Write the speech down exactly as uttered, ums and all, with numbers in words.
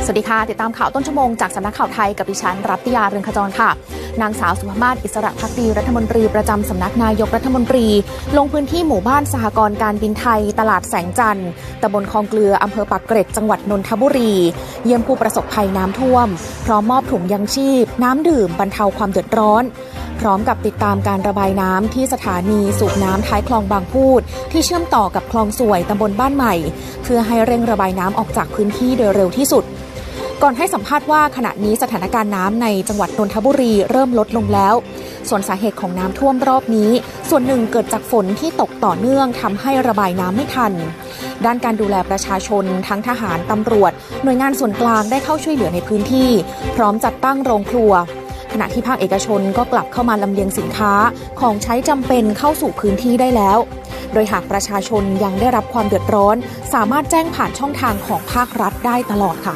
สวัสดีค่ะติดตามข่าวต้นชั่วโมงจากสำนักข่าวไทยกับดิฉันรัตยาเรืองขจรค่ะนางสาวสุภมาศอิสระภักดีรัฐมนตรีประจำสำนักนายกรัฐมนตรีลงพื้นที่หมู่บ้านสหกรณ์การบินไทยตลาดแสงจันทร์ตำบลคลองเกลืออำเภอปากเกร็ดจังหวัดนนทบุรีเยี่ยมผู้ประสบภัยน้ำท่วมพร้อมมอบถุงยังชีพน้ำดื่มบรรเทาความเดือดร้อนพร้อมกับติดตามการระบายน้ำที่สถานีสูบน้ำท้ายคลองบางพูดที่เชื่อมต่อกับคลองสวยตำบลบ้านใหม่เพื่อให้เร่งระบายน้ำออกจากพื้นที่โดยเร็วที่สุดก่อนให้สัมภาษณ์ว่าขณะนี้สถานการณ์น้ำในจังหวัดนนทบุรีเริ่มลดลงแล้วส่วนสาเหตุของน้ำท่วมรอบนี้ส่วนหนึ่งเกิดจากฝนที่ตกต่อเนื่องทำให้ระบายน้ำไม่ทันด้านการดูแลประชาชนทั้งทหารตำรวจหน่วยงานส่วนกลางได้เข้าช่วยเหลือในพื้นที่พร้อมจัดตั้งโรงครัวขณะที่ภาคเอกชนก็กลับเข้ามาลำเลียงสินค้าของใช้จำเป็นเข้าสู่พื้นที่ได้แล้วโดยหากประชาชนยังได้รับความเดือดร้อนสามารถแจ้งผ่านช่องทางของภาครัฐได้ตลอดค่ะ